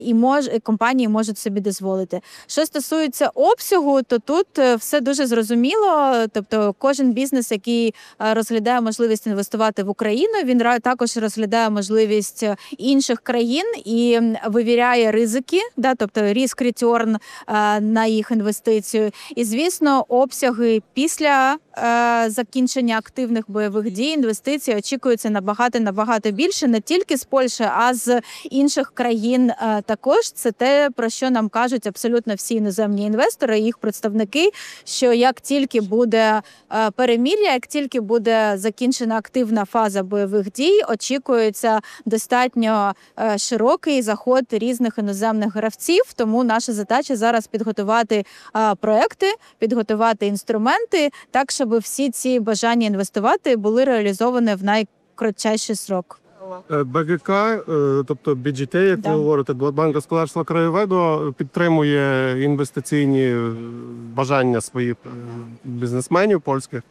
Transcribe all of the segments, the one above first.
і компанії можуть собі дозволити. Що стосується обсягу, то тут все дуже зрозуміло. Тобто кожен бізнес, який розглядає можливість інвестувати в Україну, він також розглядає можливість інших країн і вивіряє ризики, тобто risk-return на їх інвестицію. І, звісно, обсяги після закінчення активних бойових дій, інвестицій очікуються набагато більше, не тільки з Польщі, а з інших країн також. Це те, про що нам кажуть абсолютно всі іноземні інвестори, їх представники, що як тільки буде перемир'я, як тільки буде закінчена активна фаза бойових дій, очікується достатньо широкий заход різних іноземних гравців. Тому наша задача зараз підготувати проекти, підготувати інструменти, так, щоб всі ці бажання інвестувати були реалізовані в найкоротший срок. БГК, тобто BGT, як ви говорите, Банк господарства краєвиду, підтримує інвестиційні бажання своїх бізнесменів польських.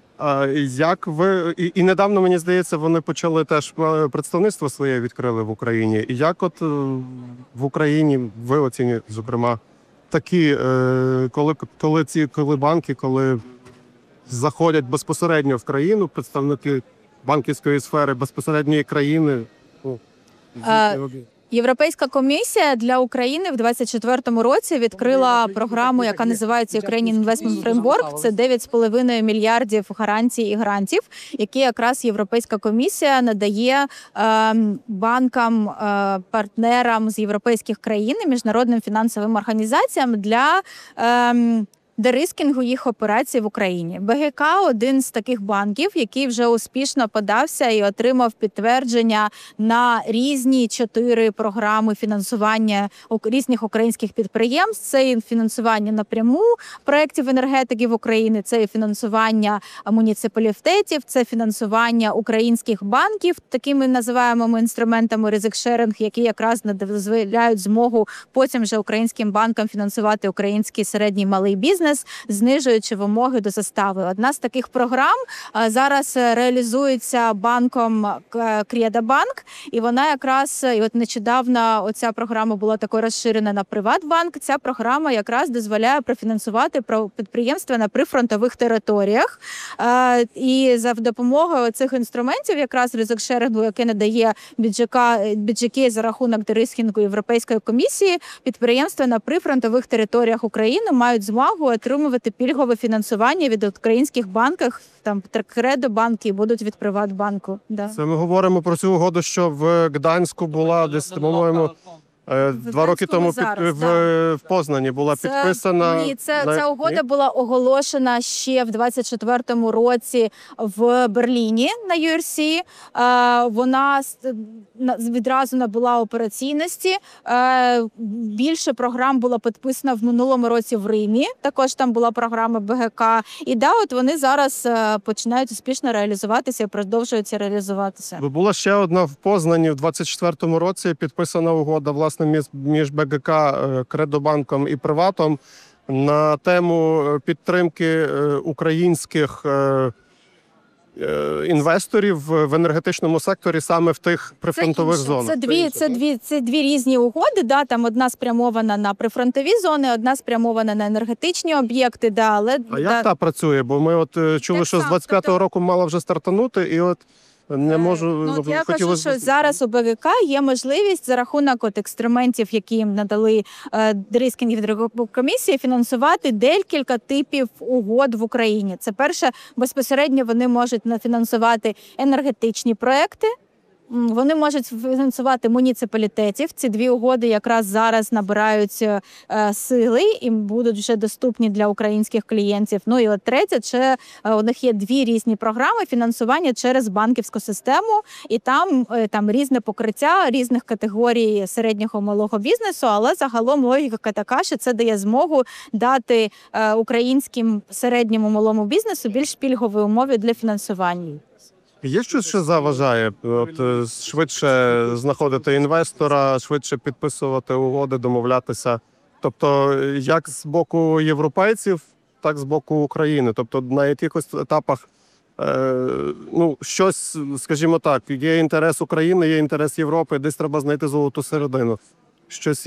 Як ви і недавно, мені здається, вони почали теж представництво своє відкрили в Україні. І як от в Україні ви оцінюєте, зокрема, такі, коли банки, коли заходять безпосередньо в країну, представники банківської сфери безпосередньої країни? Європейська комісія для України в 2024 році відкрила програму, яка називається Ukrainian Investment Framework. Це 9,5 мільярдів гарантій і грантів, які якраз Європейська комісія надає банкам, партнерам з європейських країн і міжнародним фінансовим організаціям для дерискінгу їх операцій в Україні. БГК – один з таких банків, який вже успішно подався і отримав підтвердження на різні 4 програми фінансування різних українських підприємств. Це і фінансування напряму проєктів енергетики в Україні, це і фінансування муніципалітетів, це фінансування українських банків такими називаємо інструментами ризик-шеринг, які якраз дозволяють змогу потім вже українським банкам фінансувати український середній малий бізнес, знижуючи вимоги до застави. Одна з таких програм зараз реалізується банком Кредобанк, і вона якраз, і от нещодавно оця програма була такою розширена на Приватбанк. Ця програма якраз дозволяє профінансувати підприємства на прифронтових територіях. І за допомогою цих інструментів, якраз ризик-шерингу, яке надає BGK за рахунок дерискінгу Європейської комісії, підприємства на прифронтових територіях України мають змогу отримувати пільгове фінансування від українських банків, там Кредобанки будуть від Приватбанку. Да. Це ми говоримо про цю угоду, що в Гданську була десь, по-моєму, 2 роки тому в Познані була підписана. Ні, ця угода була оголошена ще в 24-му році в Берліні на URC. Вона відразу набула операційності. Більше програм було підписано в минулому році в Римі. Також там була програма БГК. І от вони зараз починають успішно реалізуватися і продовжуються реалізуватися. Була ще одна в Познані в 24-му році підписана угода, власне, між БГК, Кредобанком і Приватом на тему підтримки українських інвесторів в енергетичному секторі саме в тих прифронтових зонах. Це дві різні угоди. Да, там одна спрямована на прифронтові зони, одна спрямована на енергетичні об'єкти. Да, але як та працює? Бо ми чули, що з 25-го року мала вже стартанути, і не можу. Я кажу, що зараз у БГК є можливість за рахунок інструментів, які їм надали дерискінг комісії, фінансувати декілька типів угод в Україні. Це перше, безпосередньо вони можуть фінансувати енергетичні проекти. Вони можуть фінансувати муніципалітетів. Ці 2 угоди якраз зараз набирають сили і будуть вже доступні для українських клієнтів. Ну і третє, це у них є 2 різні програми фінансування через банківську систему. І там різне покриття різних категорій середнього малого бізнесу, але загалом логіка така, що це дає змогу дати українським середньому малому бізнесу більш пільгові умови для фінансування. Є щось, що заважає швидше знаходити інвестора, швидше підписувати угоди, домовлятися? Тобто, як з боку європейців, так з боку України. Тобто, на якихось етапах, щось, скажімо так, є інтерес України, є інтерес Європи, десь треба знайти золоту середину. щось